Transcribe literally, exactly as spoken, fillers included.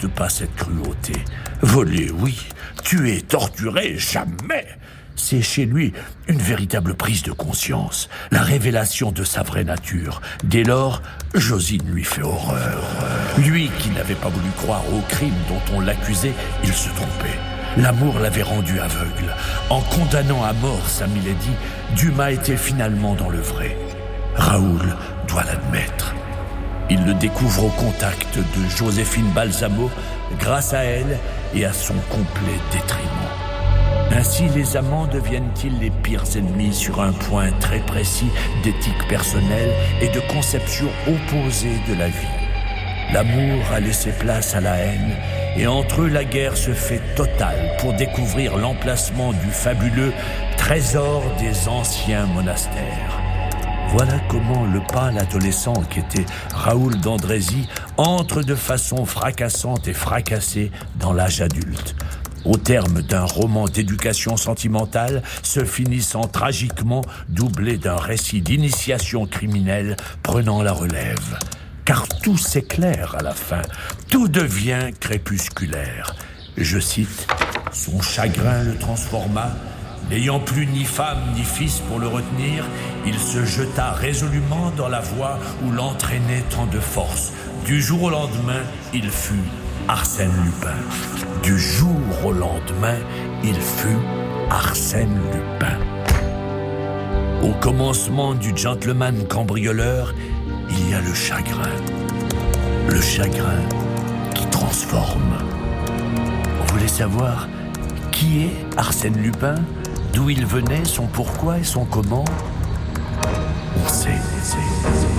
supporte pas cette cruauté. Voler, oui. Tuer, torturer, jamais. C'est chez lui une véritable prise de conscience, la révélation de sa vraie nature. Dès lors, Josine lui fait horreur. Lui qui n'avait pas voulu croire au crime dont on l'accusait, il se trompait. L'amour l'avait rendu aveugle. En condamnant à mort sa Milady, Dumas était finalement dans le vrai. Raoul doit l'admettre. Il le découvre au contact de Joséphine Balsamo, grâce à elle et à son complet détriment. Ainsi, les amants deviennent-ils les pires ennemis sur un point très précis d'éthique personnelle et de conception opposée de la vie. L'amour a laissé place à la haine, et entre eux la guerre se fait totale pour découvrir l'emplacement du fabuleux trésor des anciens monastères. Voilà comment le pâle adolescent qu'était Raoul d'Andrézy entre de façon fracassante et fracassée dans l'âge adulte. Au terme d'un roman d'éducation sentimentale, se finissant tragiquement doublé d'un récit d'initiation criminelle prenant la relève. Car tout s'éclaire à la fin, tout devient crépusculaire. Je cite, « Son chagrin le transforma. N'ayant plus ni femme ni fils pour le retenir, il se jeta résolument dans la voie où l'entraînait tant de force. Du jour au lendemain, il fut Arsène Lupin. Du jour au lendemain, il fut Arsène Lupin. » Au commencement du gentleman cambrioleur, il y a le chagrin. Le chagrin qui transforme. Vous voulez savoir qui est Arsène Lupin ? D'où il venait, son pourquoi et son comment ? On sait, on sait, on sait.